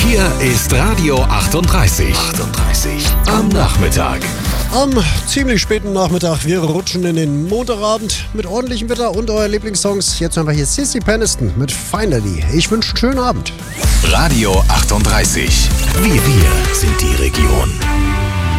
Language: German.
Hier ist Radio 38. Am Nachmittag. Am ziemlich späten Nachmittag. Wir rutschen in den Montagabend mit ordentlichem Wetter und euren Lieblingssongs. Jetzt haben wir hier Sissy Peniston mit Finally. Ich wünsche einen schönen Abend. Radio 38. Wir sind die Region.